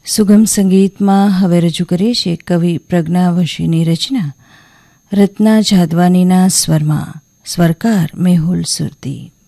સુગમ સંગીતમાં હવે રજૂ કરીએ છીએ કવિ પ્રજ્ઞાવશીની રચના રત્ના જાદવાનીના સ્વરમાં, સ્વરકાર મેહુલ સુરતી.